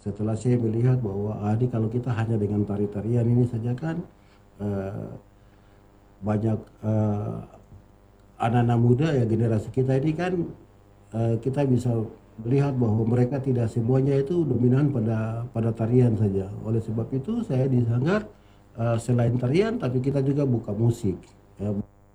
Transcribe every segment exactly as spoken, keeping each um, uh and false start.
setelah saya melihat bahwa ah, ini kalau kita hanya dengan tari-tarian ini saja kan eh, banyak eh, anak-anak muda ya generasi kita ini kan eh, kita bisa melihat bahwa mereka tidak semuanya itu dominan pada pada tarian saja. Oleh sebab itu saya di Sanggar eh, selain tarian tapi kita juga buka musik ya,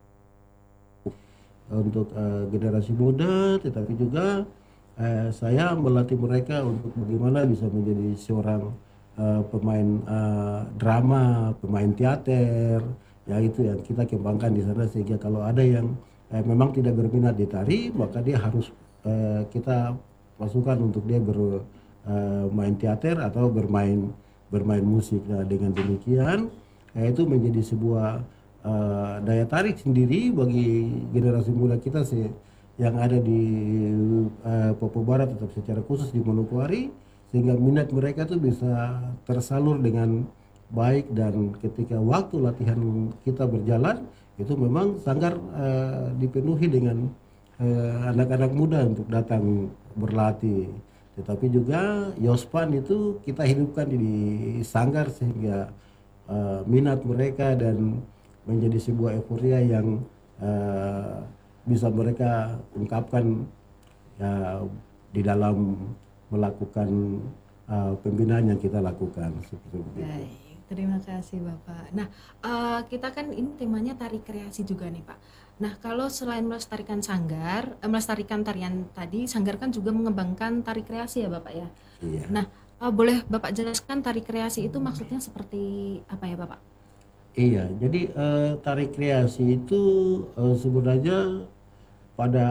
untuk eh, generasi muda, tetapi juga eh, saya melatih mereka untuk bagaimana bisa menjadi seorang eh, pemain eh, drama, pemain teater, ya itu yang kita kembangkan di sana sehingga kalau ada yang eh, memang tidak berminat di tari, maka dia harus eh, kita masukkan untuk dia bermain teater atau bermain bermain musik. Nah, dengan demikian eh, itu menjadi sebuah uh, daya tarik sendiri bagi generasi muda kita sih yang ada di uh, Papua Barat atau secara khusus di Manokwari sehingga minat mereka tuh bisa tersalur dengan baik dan ketika waktu latihan kita berjalan itu memang Sanggar uh, dipenuhi dengan uh, anak-anak muda untuk datang berlatih. Tetapi juga Yospan itu kita hidupkan di, di Sanggar sehingga uh, minat mereka dan menjadi sebuah euforia yang uh, bisa mereka ungkapkan ya, di dalam melakukan uh, pembinaan yang kita lakukan seperti begitu. Baik, terima kasih Bapak. Nah, uh, kita kan ini temanya tari kreasi juga nih Pak. Nah, kalau selain melestarikan Sanggar, eh, melestarikan tarian tadi, Sanggar kan juga mengembangkan tari kreasi ya Bapak ya. Iya. Nah, uh, boleh Bapak jelaskan tari kreasi itu maksudnya seperti apa ya Bapak? Iya, jadi eh, tari kreasi itu eh, sebenarnya pada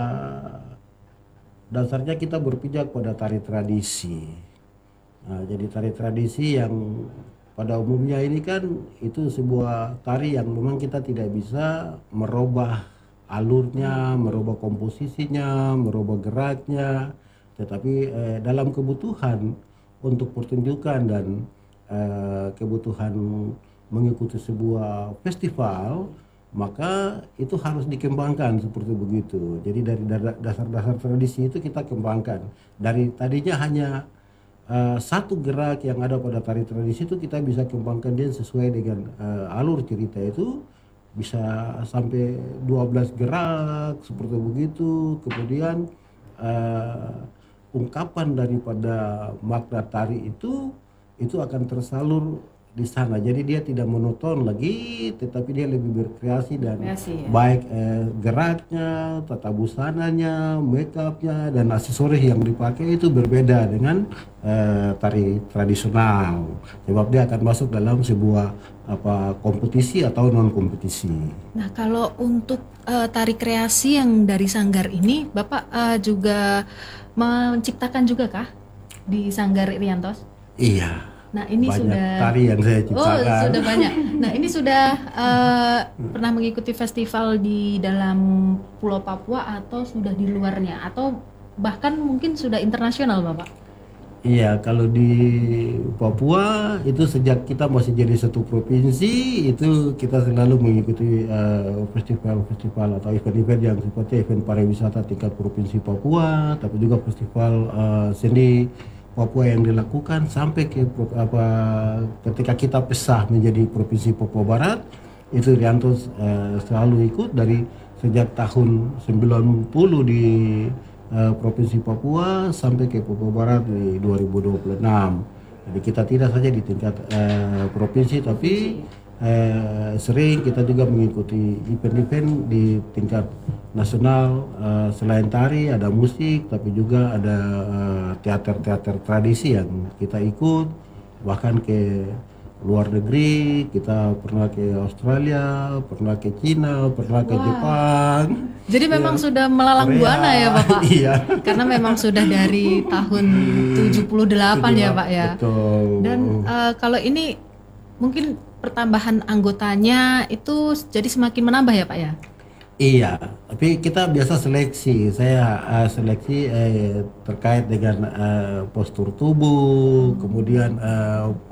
dasarnya kita berpijak pada tari tradisi. Nah, jadi tari tradisi yang pada umumnya ini kan itu sebuah tari yang memang kita tidak bisa merubah alurnya, merubah komposisinya, merubah geraknya, tetapi eh, dalam kebutuhan untuk pertunjukan dan eh, kebutuhan mengikuti sebuah festival, maka itu harus dikembangkan seperti begitu. Jadi dari da- dasar-dasar tradisi itu kita kembangkan. Dari tadinya hanya uh, satu gerak yang ada pada tari tradisi itu kita bisa kembangkan dia sesuai dengan uh, alur cerita itu bisa sampai dua belas gerak seperti begitu. Kemudian uh, ungkapan daripada makna tari itu itu akan tersalur di sana. Jadi dia tidak monoton lagi, tetapi dia lebih berkreasi dan Kreasi, ya? baik eh, geraknya, tata busananya, make upnya dan aksesoris yang dipakai itu berbeda dengan eh, tari tradisional. Sebab dia akan masuk dalam sebuah apa kompetisi atau non kompetisi. Nah, kalau untuk uh, tari kreasi yang dari Sanggar ini, Bapak uh, juga menciptakan juga kah di Sanggar Iriantos? Iya. Nah, ini Banyak sudah tari yang saya Oh, ciptakan. sudah banyak. Nah, ini sudah uh, pernah mengikuti festival di dalam Pulau Papua atau sudah di luarnya atau bahkan mungkin sudah internasional, Bapak? Iya, kalau di Papua itu sejak kita masih jadi satu provinsi itu kita selalu mengikuti eh, festival-festival atau event-event yang seperti event pariwisata tingkat provinsi Papua, tapi juga festival eh, seni Papua yang dilakukan sampai ke pro- apa ketika kita pesah menjadi provinsi Papua Barat itu Rianto eh, selalu ikut dari sejak tahun sembilan puluh di eh, Provinsi Papua sampai ke Papua Barat di dua ribu dua puluh enam. Jadi kita tidak saja di tingkat eh, provinsi tapi eh, sering kita juga mengikuti event-event di tingkat nasional. Eh, selain tari ada musik tapi juga ada eh, teater-teater tradisi yang kita ikut, bahkan ke luar negeri. Kita pernah ke Australia, pernah ke Cina, pernah ke Wah. Jepang. Jadi memang Ya, sudah melalang Korea. buana ya, Bapak? Iya. Karena memang sudah dari tahun tujuh puluh delapan ya, Pak ya. Betul. Dan eh, kalau ini mungkin pertambahan anggotanya itu jadi semakin menambah ya, Pak ya? Iya, tapi kita biasa seleksi. Saya eh, seleksi eh, terkait dengan eh, postur tubuh, kemudian eh,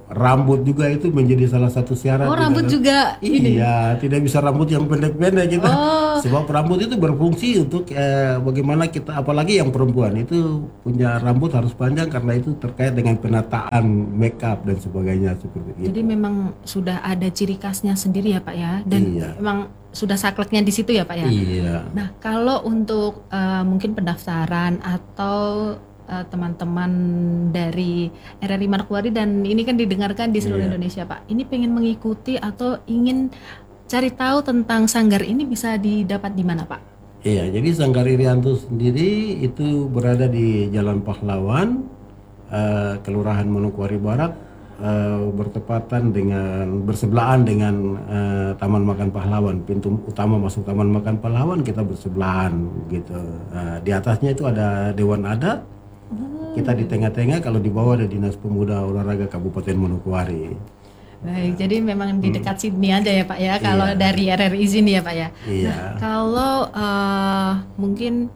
rambut juga itu menjadi salah satu syarat Oh, di rambut dalam. juga ini. Iya, tidak bisa rambut yang pendek-pendek kita. Oh, Sebab rambut itu berfungsi untuk eh, bagaimana kita, apalagi yang perempuan itu punya rambut harus panjang karena itu terkait dengan penataan make up dan sebagainya seperti itu. jadi memang sudah ada ciri khasnya sendiri ya Pak ya, dan Iya. memang sudah sakleknya di situ ya Pak ya. Iya. Nah, kalau untuk eh, mungkin pendaftaran atau eh, teman-teman dari R R I Manokwari, dan ini kan didengarkan di seluruh Iya. Indonesia Pak, ini pengen mengikuti atau ingin cari tahu tentang sanggar ini bisa didapat di mana Pak? Iya, jadi Sanggar Irianto sendiri itu berada di Jalan Pahlawan, eh, Kelurahan Manokwari Barat, eh, bertepatan dengan bersebelahan dengan eh, Taman Makan Pahlawan. Pintu utama masuk Taman Makan Pahlawan kita bersebelahan gitu. Eh, di atasnya itu ada Dewan Adat, kita di tengah-tengah, kalau di bawah ada Dinas Pemuda Olahraga Kabupaten Manokwari. Baik, jadi memang di dekat sini aja ya Pak ya, kalau Iya. dari R R I sini ya Pak ya. Iya. Kalau eh, mungkin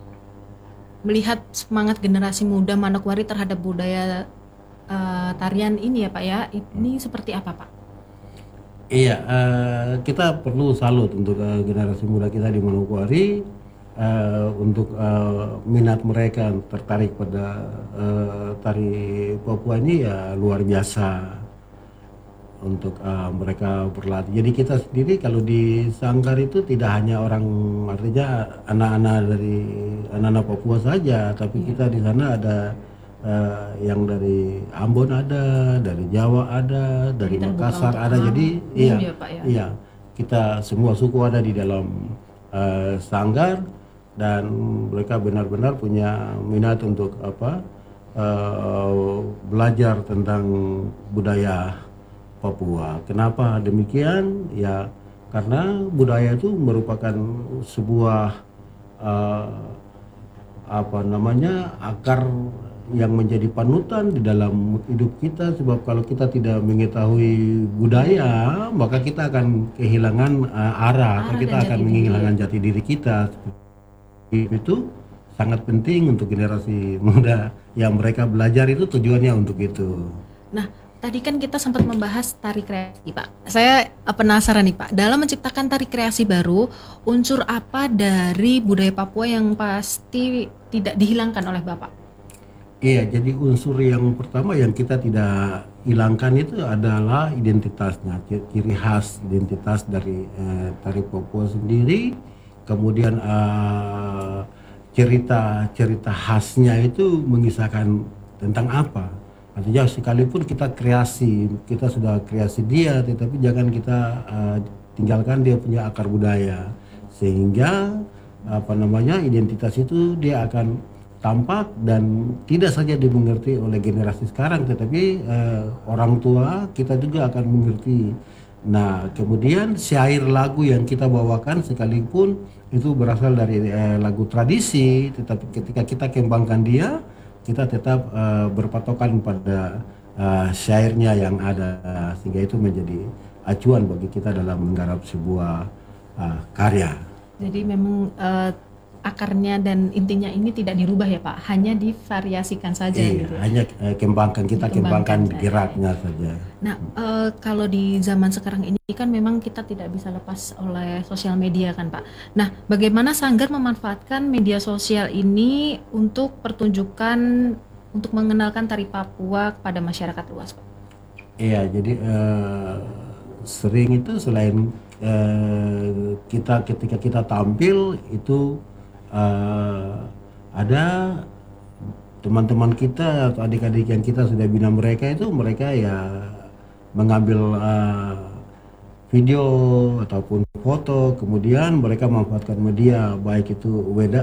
melihat semangat generasi muda Manokwari terhadap budaya eh, tarian ini ya Pak ya, ini seperti apa Pak? Iya, eh, kita perlu salut untuk eh, generasi muda kita di Manokwari, eh, untuk eh, minat mereka tertarik pada eh, tari Papua ini ya luar biasa untuk eh, mereka berlatih. Jadi kita sendiri kalau di Sanggar itu tidak hanya orang, artinya anak-anak dari anak-anak Papua saja, tapi kita di sana ada eh, yang dari Ambon ada, dari Jawa ada, dari terbuka Makassar untuk ada. Jadi umum iya, ya, Pak, ya? iya kita semua suku ada di dalam eh, Sanggar, dan mereka benar-benar punya minat untuk apa eh, belajar tentang budaya Papua. Kenapa demikian? Ya karena budaya itu merupakan sebuah eh, apa namanya akar yang menjadi panutan di dalam hidup kita. Sebab kalau kita tidak mengetahui budaya, maka kita akan kehilangan eh, arah, Arah kita dan akan jati diri. kehilangan jati diri kita. Itu sangat penting untuk generasi muda yang mereka belajar, itu tujuannya untuk itu. Nah, tadi kan kita sempat membahas tari kreasi, Pak. Saya eh, penasaran nih, Pak. Dalam menciptakan tari kreasi baru, unsur apa dari budaya Papua yang pasti tidak dihilangkan oleh Bapak? Iya, jadi unsur yang pertama yang kita tidak hilangkan itu adalah identitasnya, ci- ciri khas identitas dari eh, tari Papua sendiri. Kemudian eh, cerita-cerita khasnya itu mengisahkan tentang apa. Artinya sekalipun kita kreasi, kita sudah kreasi dia, tetapi jangan kita eh, tinggalkan dia punya akar budaya, sehingga apa namanya identitas itu dia akan tampak dan tidak saja dimengerti oleh generasi sekarang, tetapi eh, orang tua kita juga akan mengerti. Nah, kemudian syair lagu yang kita bawakan sekalipun itu berasal dari eh, lagu tradisi, tetapi ketika kita kembangkan dia, kita tetap eh, berpatokan pada eh, syairnya yang ada, sehingga itu menjadi acuan bagi kita dalam menggarap sebuah eh, karya. Jadi memang eh, akarnya dan intinya ini tidak dirubah ya Pak, hanya divariasikan saja Iya, gitu ya. hanya eh, kembangkan, kita Dikembangkan kembangkan saja. geraknya saja. Nah, eh, kalau di zaman sekarang ini kan memang kita tidak bisa lepas oleh sosial media kan Pak. Nah, bagaimana Sanggar memanfaatkan media sosial ini untuk pertunjukan, untuk mengenalkan tari Papua kepada masyarakat luas Pak? Iya, jadi eh, sering itu selain eh, kita ketika kita tampil itu eh, ada teman-teman kita atau adik-adik yang kita sudah bina mereka, itu mereka ya mengambil eh, video ataupun foto, kemudian mereka memanfaatkan media baik itu W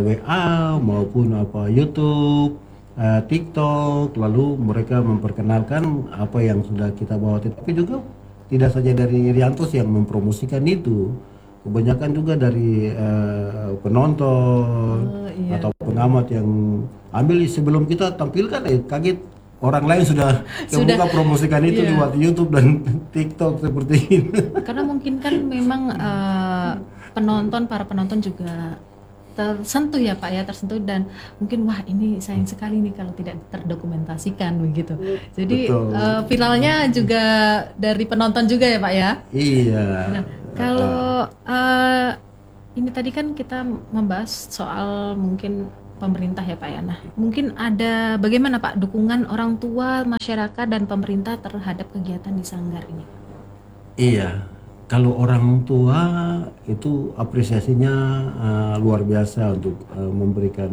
A maupun apa YouTube, eh, TikTok, lalu mereka memperkenalkan apa yang sudah kita bawa. Tapi juga tidak saja dari Riantos yang mempromosikan itu, kebanyakan juga dari eh, penonton Oh, iya. atau pengamat yang ambil sebelum kita tampilkan, eh kaget orang lain sudah Sudah, kebuka promosikan itu iya. lewat YouTube dan TikTok seperti ini. Karena mungkin kan memang eh, penonton, para penonton juga tersentuh ya Pak ya, tersentuh dan mungkin wah ini sayang sekali nih kalau tidak terdokumentasikan begitu. Jadi uh, viralnya juga dari penonton juga ya Pak ya. Iya. Nah, kalau uh, ini tadi kan kita membahas soal mungkin pemerintah ya Pak ya. Nah, mungkin ada bagaimana Pak dukungan orang tua, masyarakat dan pemerintah terhadap kegiatan di Sanggar ini? Iya, kalau orang tua itu apresiasinya uh, luar biasa untuk uh, memberikan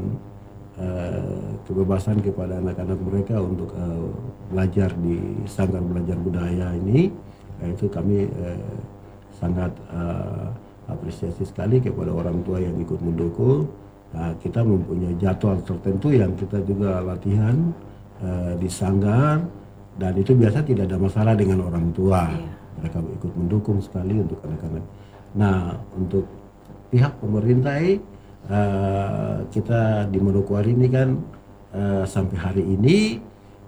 uh, kebebasan kepada anak-anak mereka untuk uh, belajar di Sanggar Belajar Budaya ini. Uh, itu kami uh, sangat uh, apresiasi sekali kepada orang tua yang ikut mendukung. Nah, kita mempunyai jadwal tertentu yang kita juga latihan uh, di Sanggar dan itu biasa tidak ada masalah dengan orang tua. Iya. Mereka ikut mendukung sekali untuk anak-anak. Nah, untuk pihak pemerintah uh, kita di Manokwari ini kan uh, sampai hari ini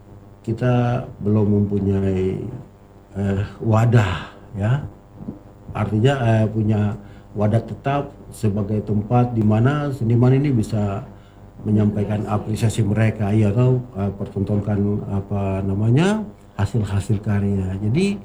kita belum mempunyai uh, wadah ya. Artinya uh, punya wadah tetap sebagai tempat di mana seniman ini bisa menyampaikan apresiasi mereka ya atau uh, pertontonkan apa namanya hasil-hasil karya. Jadi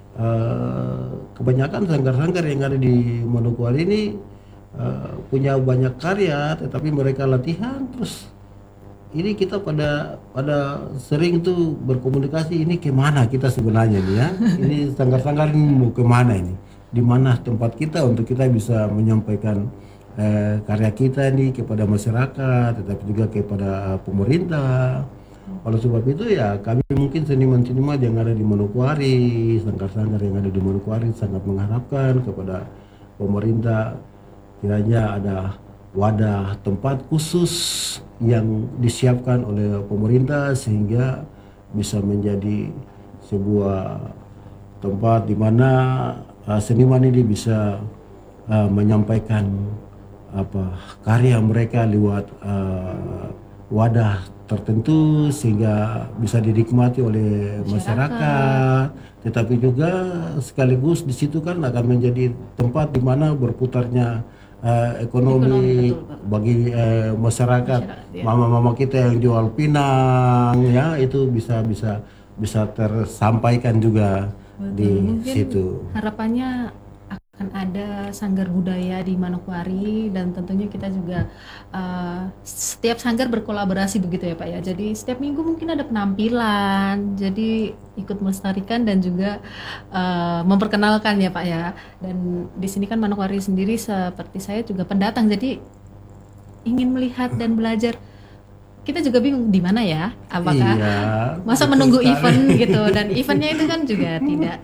uh, kebanyakan sanggar-sanggar yang ada di Manokwari ini uh, punya banyak karya, tetapi mereka latihan terus. Ini kita pada pada sering tuh berkomunikasi ini kemana kita sebenarnya nih ya. Ini sanggar-sanggar ini mau kemana ini? Di mana tempat kita untuk kita bisa menyampaikan eh, karya kita nih kepada masyarakat, tetapi juga kepada pemerintah. Oleh sebab itu ya kami mungkin seniman-seniman yang ada di Manokwari, sanggar-sanggar yang ada di Manokwari sangat mengharapkan kepada pemerintah kiranya ada wadah tempat khusus yang disiapkan oleh pemerintah sehingga bisa menjadi sebuah tempat di mana Uh, seniman ini bisa uh, menyampaikan apa karya mereka lewat uh, wadah tertentu sehingga bisa dinikmati oleh masyarakat. masyarakat. Tetapi juga sekaligus di situ kan akan menjadi tempat di mana berputarnya uh, ekonomi, ekonomi betul, bagi uh, masyarakat. masyarakat ya. Mama-mama kita yang jual pinang ya itu bisa bisa bisa tersampaikan juga. Betul. Di Mungkin situ. Harapannya akan ada sanggar budaya di Manokwari dan tentunya kita juga uh, setiap sanggar berkolaborasi begitu ya Pak ya. Jadi setiap minggu mungkin ada penampilan, jadi ikut melestarikan dan juga uh, memperkenalkan ya Pak ya. Dan di sini kan Manokwari sendiri seperti saya juga pendatang, jadi ingin melihat dan belajar. Kita juga bingung di mana ya, apakah iya, masa menunggu sekali. event gitu, dan eventnya itu kan juga tidak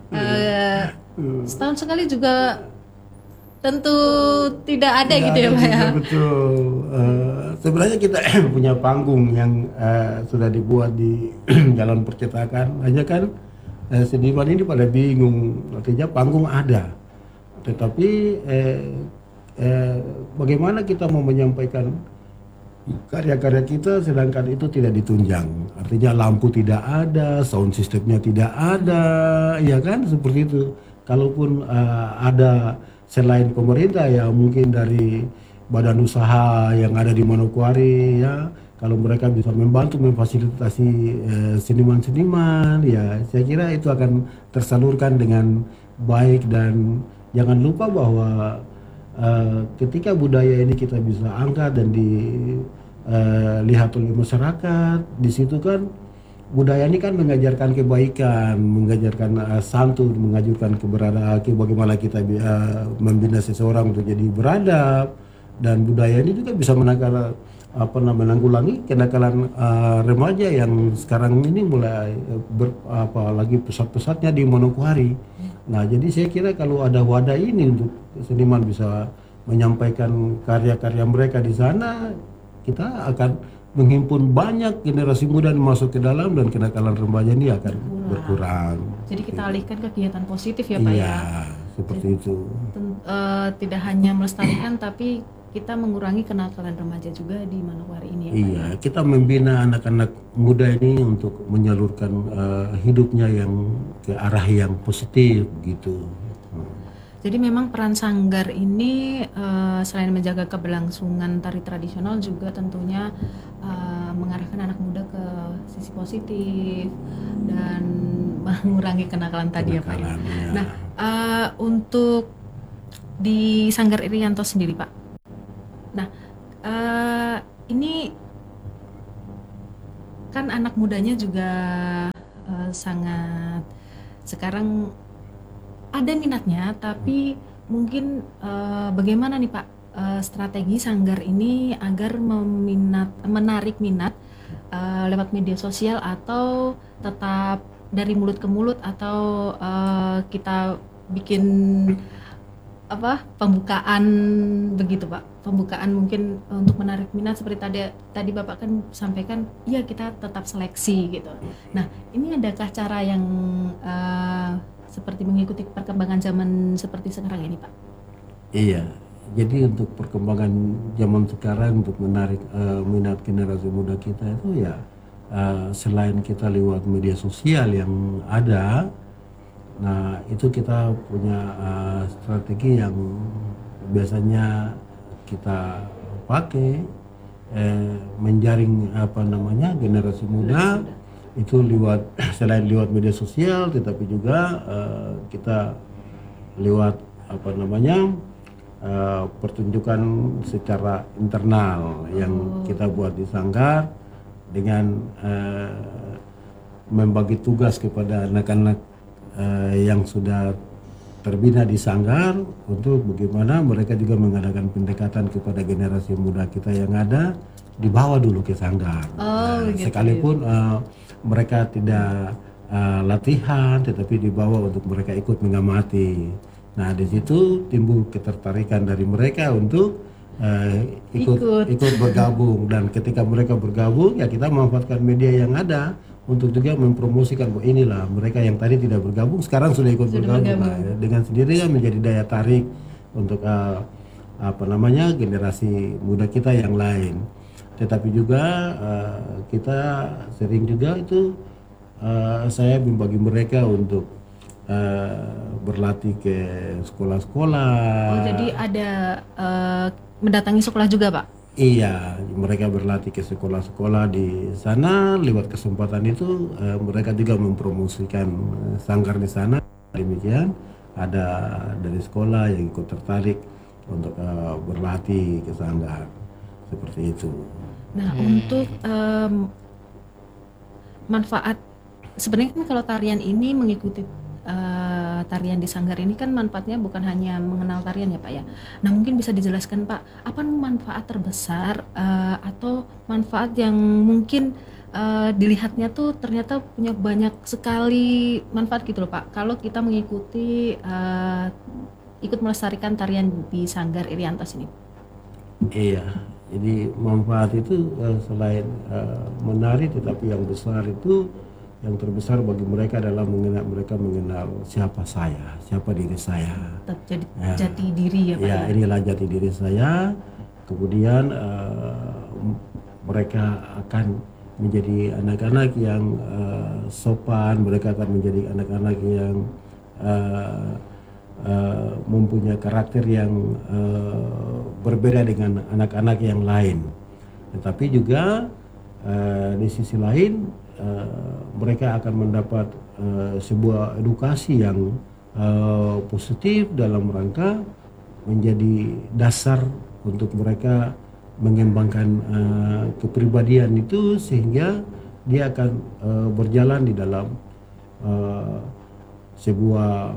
uh, setahun sekali juga tentu tidak ada tidak gitu ya Pak ya. Betul. Uh, sebenarnya kita punya panggung yang uh, sudah dibuat di Jalan Percetakan, hanya kan uh, seniman ini pada bingung, artinya panggung ada, tetapi uh, uh, bagaimana kita mau menyampaikan karya-karya kita sedangkan itu tidak ditunjang, artinya lampu tidak ada, sound systemnya tidak ada, ya kan seperti itu. Kalaupun uh, ada selain pemerintah ya mungkin dari badan usaha yang ada di Manokwari ya, kalau mereka bisa membantu memfasilitasi uh, seniman-seniman ya saya kira itu akan tersalurkan dengan baik. Dan jangan lupa bahwa Uh, ketika budaya ini kita bisa angkat dan dilihat uh, oleh masyarakat, di situ kan budaya ini kan mengajarkan kebaikan, mengajarkan uh, santun, mengajarkan keberadaan, bagaimana kita uh, membina seseorang untuk jadi beradab, dan budaya ini juga bisa menangkal apa namanya menanggulangi kenakalan uh, remaja yang sekarang ini mulai uh, ber, apa lagi pesat-pesatnya di Manokwari. Nah, jadi saya kira kalau ada wadah ini untuk seniman bisa menyampaikan karya-karya mereka di sana, kita akan menghimpun banyak generasi muda yang masuk ke dalam dan kenakalan remaja ini akan berkurang. berkurang. Jadi kita alihkan kegiatan positif ya Pak iya, ya. Seperti Jadi, itu. Ten, uh, tidak hanya melestarikan tapi kita mengurangi kenakalan remaja juga di Manokwari ini ya Pak. Iya, kita membina anak-anak muda ini untuk menyalurkan uh, hidupnya yang ke arah yang positif gitu. Hmm. Jadi memang peran sanggar ini eh, selain menjaga keberlangsungan tari tradisional juga tentunya eh, mengarahkan anak muda ke sisi positif dan mengurangi kenakalan tadi ya Pak ya. Kenakalannya. Nah, eh, untuk di Sanggar Irianto sendiri Pak. Nah, eh, ini kan anak mudanya juga eh, sangat sekarang ada minatnya, tapi mungkin eh, bagaimana nih Pak eh, strategi Sanggar ini agar meminat, menarik minat eh, lewat media sosial atau tetap dari mulut ke mulut atau eh, kita bikin apa pembukaan begitu Pak, pembukaan mungkin untuk menarik minat seperti tadi tadi Bapak kan sampaikan, iya kita tetap seleksi gitu. Nah, ini adakah cara yang eh, seperti mengikuti perkembangan zaman seperti sekarang ini Pak? Iya, jadi untuk perkembangan zaman sekarang untuk menarik uh, minat generasi muda kita itu ya uh, selain kita lewat media sosial yang ada, nah itu kita punya uh, strategi yang biasanya kita pakai eh, menjaring apa namanya generasi muda itu lewat selain lewat media sosial, tetapi juga uh, kita lewat apa namanya uh, pertunjukan secara internal yang kita buat di Sanggar dengan uh, membagi tugas kepada anak-anak uh, yang sudah terbina di Sanggar untuk bagaimana mereka juga mengadakan pendekatan kepada generasi muda kita yang ada, dibawa dulu ke Sanggar. Oh, Nah, gitu. sekalipun uh, mereka tidak uh, latihan, tetapi dibawa untuk mereka ikut mengamati. Nah, di situ timbul ketertarikan dari mereka untuk uh, ikut, Ikut. ikut bergabung, dan ketika mereka bergabung ya kita memanfaatkan media yang ada untuk juga mempromosikan bahwa inilah mereka yang tadi tidak bergabung sekarang sudah ikut Sudah bergabung. bergabung. Nah, ya, dengan sendirinya menjadi daya tarik untuk uh, apa namanya generasi muda kita yang lain. Tetapi juga uh, kita sering juga itu uh, saya membagi mereka untuk uh, berlatih ke sekolah-sekolah. Oh, jadi ada eh, mendatangi sekolah juga Pak? Iya, mereka berlatih ke sekolah-sekolah di sana. Lewat kesempatan itu eh, mereka juga mempromosikan eh, Sanggar di sana. Demikian ada dari sekolah yang ikut tertarik untuk eh, berlatih ke Sanggar seperti itu. Nah, untuk em, manfaat sebenarnya kan kalau tarian ini mengikuti eh, tarian di Sanggar ini kan manfaatnya bukan hanya mengenal tarian ya Pak ya. Nah, mungkin bisa dijelaskan Pak, apa manfaat terbesar eh, atau manfaat yang mungkin eh, dilihatnya tuh ternyata punya banyak sekali manfaat gitu loh Pak. Kalau kita mengikuti eh, ikut melestarikan tarian di Sanggar Iriantos ini. Iya, jadi manfaat itu eh, selain eh, menari, tetapi yang besar itu yang terbesar bagi mereka adalah mengenal mereka mengenal siapa saya, siapa diri saya. Tetap jadi Ya. jati diri ya Pak Ya, ya. inilah jati diri saya. Kemudian eh, m- mereka akan menjadi anak-anak yang eh, sopan, mereka akan menjadi anak-anak yang eh, eh, mempunyai karakter yang eh, berbeda dengan anak-anak yang lain. Tetapi juga eh, di sisi lain eh, mereka akan mendapat eh, sebuah edukasi yang eh, positif dalam rangka menjadi dasar untuk mereka mengembangkan eh, kepribadian itu, sehingga dia akan eh, berjalan di dalam eh, sebuah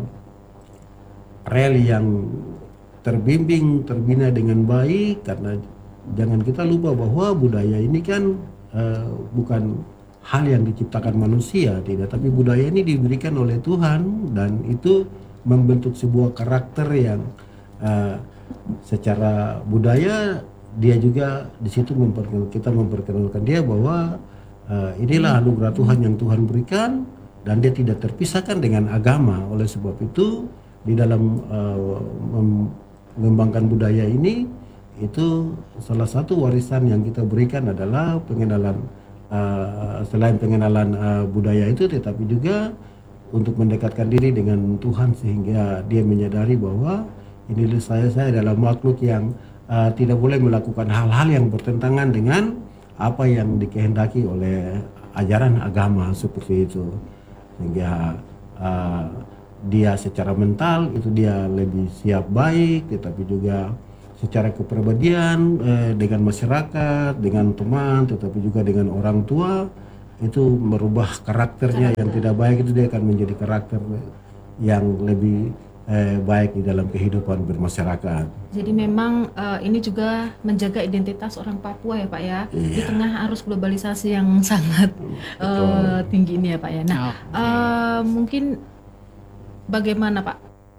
rel yang terbimbing, terbina dengan baik. Karena jangan kita lupa bahwa budaya ini kan eh, bukan hal yang diciptakan manusia, tidak, tapi budaya ini diberikan oleh Tuhan, dan itu membentuk sebuah karakter yang eh, secara budaya dia juga di situ memperkenalkan, kita memperkenalkan dia bahwa eh, inilah anugerah Tuhan yang Tuhan berikan, dan dia tidak terpisahkan dengan agama. Oleh sebab itu di dalam eh, mem- mengembangkan budaya ini, itu salah satu warisan yang kita berikan adalah pengenalan, uh, selain pengenalan uh, budaya itu, tetapi juga untuk mendekatkan diri dengan Tuhan sehingga dia menyadari bahwa inilah saya saya adalah makhluk yang uh, tidak boleh melakukan hal-hal yang bertentangan dengan apa yang dikehendaki oleh ajaran agama seperti itu, sehingga uh, dia secara mental itu dia lebih siap baik, tetapi juga secara kepribadian eh, dengan masyarakat, dengan teman, tetapi juga dengan orang tua itu merubah karakternya yang tidak baik, itu dia akan menjadi karakter yang lebih eh, baik di dalam kehidupan bermasyarakat. Jadi memang uh, ini juga menjaga identitas orang Papua ya Pak ya, di Iya. tengah arus globalisasi yang sangat uh, tinggi ini ya Pak ya. Nah, uh, mungkin bagaimana Pak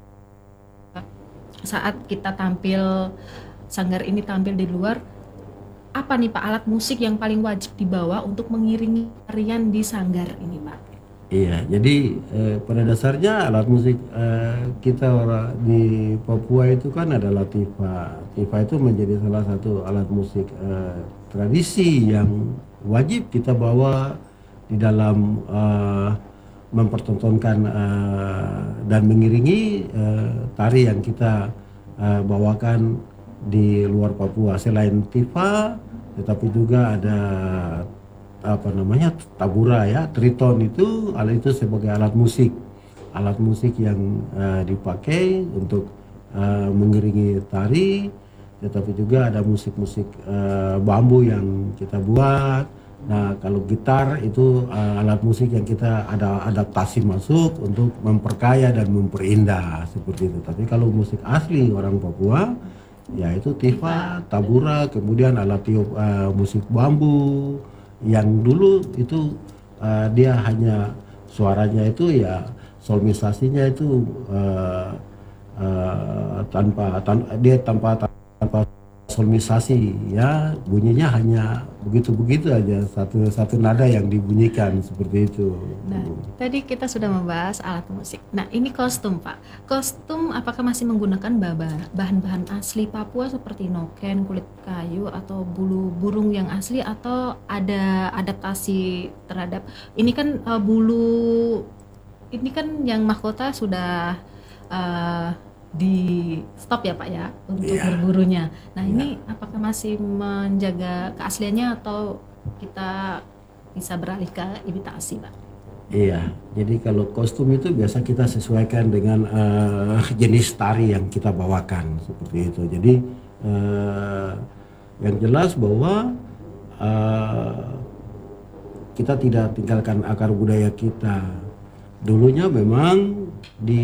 saat kita tampil, Sanggar ini tampil di luar, apa nih Pak alat musik yang paling wajib dibawa untuk mengiringi tarian di Sanggar ini Pak? Iya, jadi eh, pada dasarnya alat musik eh, kita orang di Papua itu kan adalah tifa. Tifa itu menjadi salah satu alat musik eh, tradisi yang wajib kita bawa di dalam eh, mempertontonkan uh, dan mengiringi uh, tari yang kita uh, bawakan di luar Papua. Selain tifa, tetapi juga ada apa namanya tabura ya, triton itu alat itu sebagai alat musik, alat musik yang uh, dipakai untuk uh, mengiringi tari. Tetapi juga ada musik-musik uh, bambu yang kita buat. Nah, kalau gitar itu uh, alat musik yang kita ada adaptasi masuk untuk memperkaya dan memperindah seperti itu. Tapi kalau musik asli orang Papua, ya itu tifa, tabura, kemudian alat tiup uh, musik bambu yang dulu itu uh, dia hanya suaranya itu ya solmisasinya itu uh, uh, tanpa tan dia tanpa tanpa solmisasi ya, bunyinya hanya begitu-begitu aja, satu satu nada yang dibunyikan seperti itu. Nah, tadi kita sudah membahas alat musik. Nah, ini kostum Pak. Kostum apakah masih menggunakan bahan-bahan asli Papua seperti noken, kulit kayu atau bulu burung yang asli, atau ada adaptasi terhadap ini kan uh, bulu ini kan yang mahkota sudah uh, di stop ya Pak ya untuk Iya. berburunya. Nah, ini apakah masih menjaga keasliannya atau kita bisa beralih ke imitasi Pak? Iya, jadi kalau kostum itu biasa kita sesuaikan dengan uh, jenis tari yang kita bawakan seperti itu. Jadi uh, yang jelas bahwa uh, kita tidak tinggalkan akar budaya kita. Dulunya memang di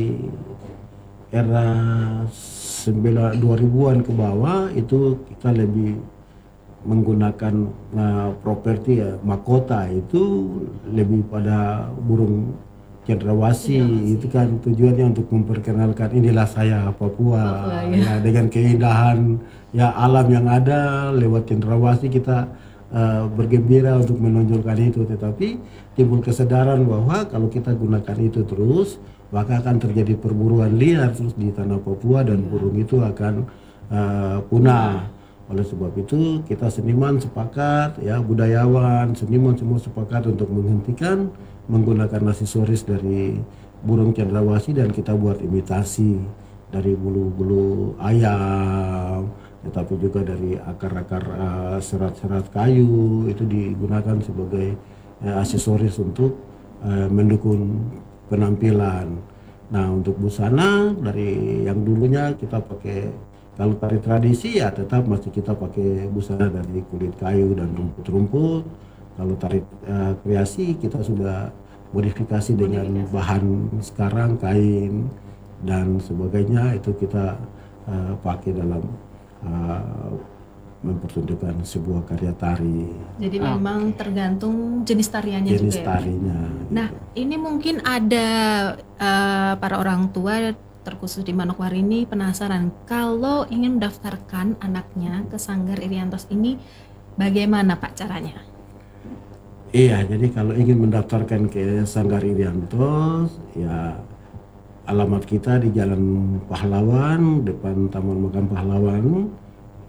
era sembilan dua ribuan ke bawah itu kita lebih menggunakan uh, properti ya, mahkota itu lebih pada burung cendrawasih. Itu kan tujuannya untuk memperkenalkan inilah saya Papua, Papua, ya. ya, dengan keindahan ya alam yang ada. Lewat cendrawasih kita uh, bergembira untuk menonjolkan itu, tetapi timbul kesadaran bahwa kalau kita gunakan itu terus maka akan terjadi perburuan liar terus di tanah Papua dan burung itu akan uh, punah. Oleh sebab itu kita seniman sepakat ya, budayawan, seniman semua sepakat untuk menghentikan menggunakan aksesoris dari burung cendrawasih dan kita buat imitasi dari bulu-bulu ayam, tetapi juga dari akar-akar uh, serat-serat kayu itu digunakan sebagai uh, aksesoris untuk uh, mendukung penampilan. Nah, untuk busana dari yang dulunya kita pakai, kalau tari tradisi ya tetap masih kita pakai busana dari kulit kayu dan rumput-rumput. Kalau tari uh, kreasi kita sudah modifikasi dengan bahan sekarang kain dan sebagainya, itu kita uh, pakai dalam uh, mempertunjukkan sebuah karya tari. Jadi memang tergantung jenis tariannya Jenis juga ya. tarinya. Nah, ini mungkin ada uh, para orang tua terkhusus di Manokwari ini penasaran kalau ingin mendaftarkan anaknya ke Sanggar Iriantos ini, bagaimana Pak caranya? Iya, jadi kalau ingin mendaftarkan ke Sanggar Iriantos, ya alamat kita di Jalan Pahlawan, depan Taman Makam Pahlawan.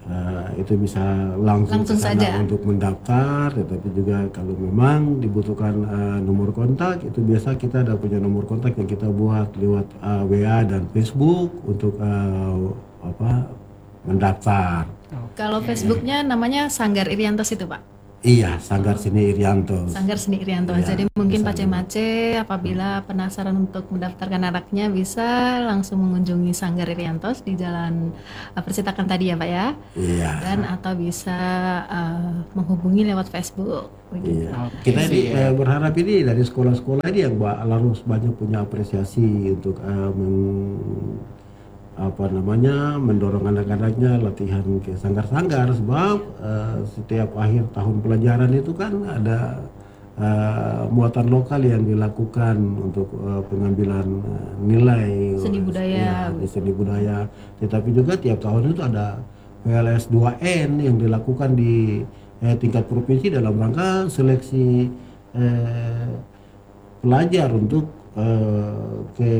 uh, itu bisa langsung, Langsung ke sana saja. untuk mendaftar. Tetapi juga kalau memang dibutuhkan uh, nomor kontak, itu biasa kita ada punya nomor kontak yang kita buat lewat uh, W A dan Facebook untuk uh, apa mendaftar. Kalau Facebooknya namanya Sanggar Iriantos itu Pak? Iya, Sanggar Seni Iriantos. Sanggar Seni Iriantos. Iya, Jadi mungkin bisa Pak Cemace apabila penasaran untuk mendaftarkan anaknya bisa langsung mengunjungi Sanggar Iriantos di Jalan uh, Persitakan tadi ya Pak ya. Iya. Dan atau bisa uh, menghubungi lewat Facebook begitu. Iya. Oke, Kita ini siap. eh, berharap ini dari sekolah-sekolah ini yang ba- harus banyak punya apresiasi untuk eh, men- apa namanya mendorong anak-anaknya latihan ke sanggar-sanggar, sebab eh, setiap akhir tahun pelajaran itu kan ada eh, muatan lokal yang dilakukan untuk eh, pengambilan eh, nilai Seni budaya. ya, di seni budaya. Tetapi juga tiap tahun itu ada P L S dua N yang dilakukan di eh, tingkat provinsi dalam rangka seleksi eh, pelajar untuk eh, ke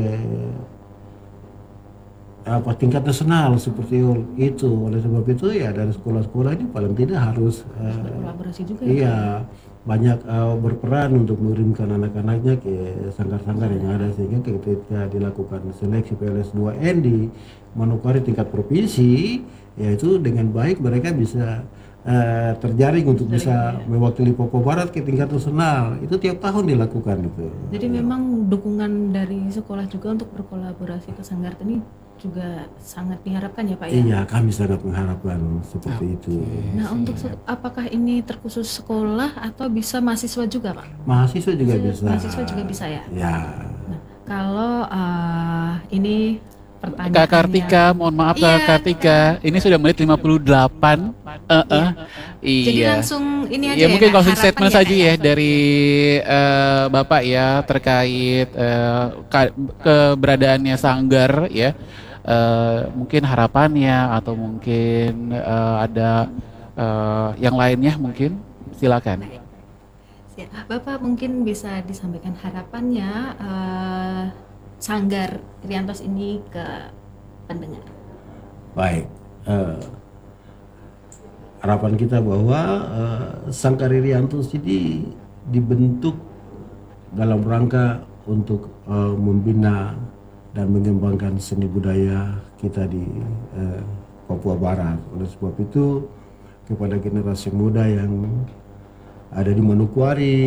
apa tingkat nasional seperti itu. Oleh sebab itu ya dari sekolah-sekolah ini paling tidak harus eh, Berkolaborasi juga ya. iya banyak eh, berperan untuk mengirimkan anak-anaknya ke sanggar-sanggar yang ada, sehingga ketika dilakukan seleksi P L S dua N di Manokwari tingkat provinsi, yaitu dengan baik mereka bisa eh, terjaring untuk bisa mewakili Papua Barat ke tingkat nasional. Itu tiap tahun dilakukan itu. Jadi memang dukungan dari sekolah juga untuk berkolaborasi ke Sanggar ini juga sangat diharapkan ya Pak ya. Iya, kami sangat mengharapkan seperti itu. Nah untuk se- apakah ini terkhusus sekolah atau bisa mahasiswa juga Pak? Mahasiswa juga bisa. Mahasiswa juga bisa ya. Ya. Nah kalau uh, ini pertanyaan Kak Kartika, mohon maaf Kak Iya. Kartika, ini sudah menit lima puluh delapan. Eh, eh. Jadi Iya. langsung ini aja Ya ya, mungkin Kak, closing harapan statement ya, saja Kak, ya dari eh, Bapak ya terkait eh, ka- keberadaannya Sanggar ya. Eh, mungkin harapannya atau mungkin eh, ada eh, yang lainnya mungkin silakan. Siap. Bapak mungkin bisa disampaikan harapannya eh, Sanggar Iriantos ini ke pendengar. Baik. Eh, harapan kita bahwa eh, Sanggar Iriantos ini dibentuk dalam rangka untuk eh, membina dan mengembangkan seni budaya kita di eh, Papua Barat. Oleh sebab itu kepada generasi muda yang ada di Manokwari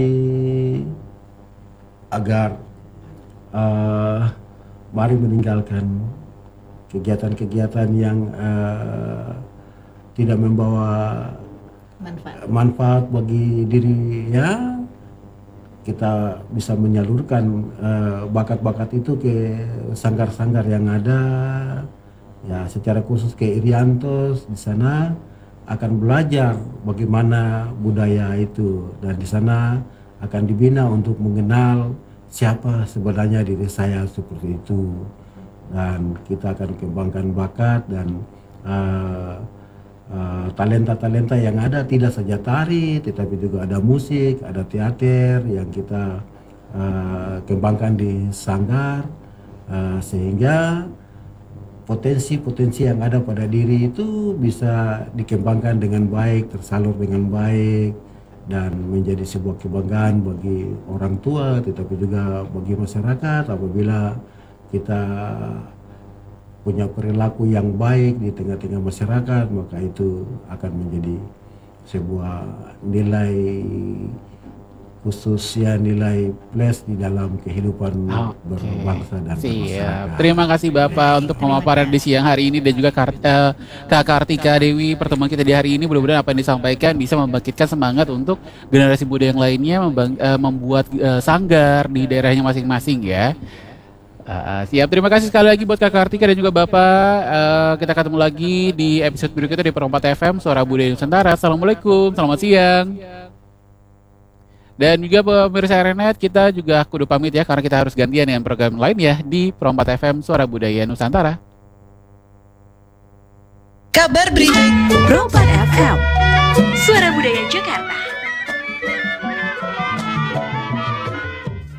agar eh, mari meninggalkan kegiatan-kegiatan yang eh, tidak membawa Manfaat. manfaat bagi diri, ya kita bisa menyalurkan eh, bakat-bakat itu ke sanggar-sanggar yang ada, ya secara khusus ke Iriantos. Di sana akan belajar bagaimana budaya itu, dan di sana akan dibina untuk mengenal siapa sebenarnya diri saya seperti itu, dan kita akan kembangkan bakat dan eh, Uh, talenta-talenta yang ada, tidak saja tari tetapi juga ada musik, ada teater yang kita uh, kembangkan di Sanggar, uh, sehingga potensi-potensi yang ada pada diri itu bisa dikembangkan dengan baik, tersalur dengan baik, dan menjadi sebuah kebanggaan bagi orang tua tetapi juga bagi masyarakat apabila kita punya perilaku yang baik di tengah-tengah masyarakat, maka itu akan menjadi sebuah nilai khusus, ya nilai plus di dalam kehidupan berbangsa dan Siap. bermasyarakat. Terima kasih Bapak untuk pemaparan di siang hari ini, dan juga Kar eh, Kak Kartika Dewi. Pertemuan kita di hari ini mudah-mudahan apa yang disampaikan bisa membangkitkan semangat untuk generasi muda yang lainnya membang- eh, membuat eh, sanggar di daerahnya masing-masing ya. Uh, siap, terima kasih sekali lagi buat Kak Kartika dan juga Bapak. Uh, kita ketemu lagi di episode berikutnya di Perompat F M, Suara Budaya Nusantara. Assalamualaikum, selamat siang. Dan juga pemirsa R N E T, kita juga kudu pamit ya, karena kita harus gantian dengan program lain ya di Perompat F M, Suara Budaya Nusantara. Kabar berita Perompat F M, Suara Budaya Jakarta.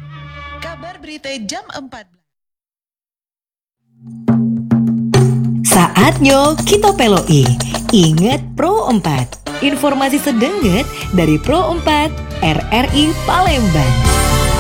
Kabar berita jam empat belas. Saatnya kita peloi. Ingat Pro empat. Informasi sedenget dari Pro empat R R I Palembang.